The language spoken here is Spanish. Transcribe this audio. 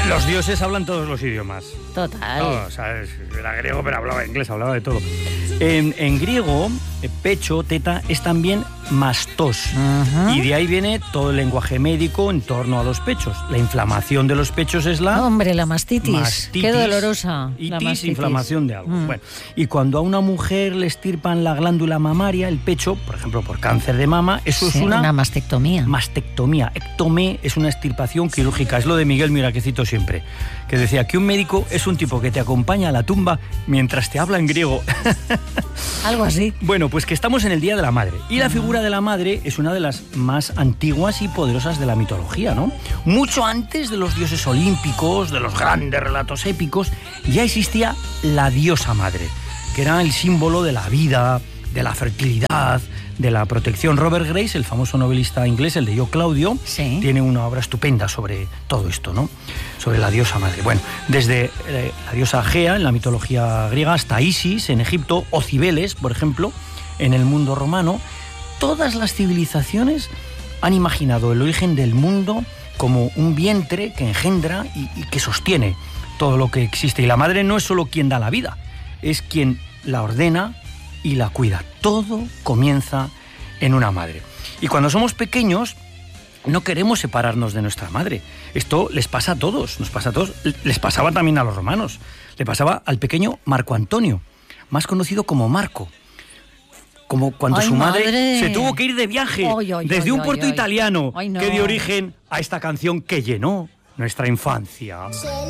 Los dioses hablan todos los idiomas. Total. O sea, era griego, pero hablaba inglés, hablaba de todo. En griego, pecho, teta, es también mastos. Y de ahí viene todo el lenguaje médico en torno a los pechos. La inflamación de los pechos es la... Hombre, la mastitis. Qué dolorosa. La Itis, mastitis. inflamación de algo. Bueno, y cuando a una mujer le extirpan la glándula mamaria, el pecho, por ejemplo, por cáncer de mama, eso Sí, es una mastectomía. mastectomía. Ectomé es una extirpación quirúrgica. Es lo de Miguel Mira, que cito siempre, que decía que un médico es un tipo que te acompaña a la tumba mientras te habla en griego. Algo así. Bueno, pues que estamos en el Día de la Madre. Y la figura de la madre es una de las más antiguas y poderosas de la mitología, ¿no? Mucho antes de los dioses olímpicos, de los grandes relatos épicos, ya existía la diosa madre, que era el símbolo de la vida, de la fertilidad, de la protección. Robert Grace, el famoso novelista inglés, el de Yo, Claudio, Sí. tiene una obra estupenda sobre todo esto, ¿no? Sobre la diosa madre. Bueno, desde la diosa Gea en la mitología griega hasta Isis en Egipto, o Cibeles, por ejemplo, en el mundo romano, todas las civilizaciones han imaginado el origen del mundo como un vientre que engendra y que sostiene todo lo que existe. Y la madre no es solo quien da la vida, es quien la ordena y la cuida. Todo comienza en una madre. Y cuando somos pequeños, no queremos separarnos de nuestra madre. Esto les pasa a todos, nos pasa a todos. Les pasaba también a los romanos. Le pasaba al pequeño Marco Antonio, más conocido como Marco. Como cuando ¡Ay, su madre madre! se tuvo que ir de viaje desde un puerto italiano Ay, no. que dio origen a esta canción que llenó nuestra infancia.